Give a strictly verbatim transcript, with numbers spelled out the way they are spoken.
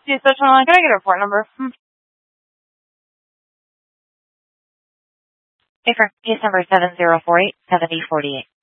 Yes, that's one. Can I get a report number? Hmm. Affirm. Case number seven zero four eight seven zero four eight.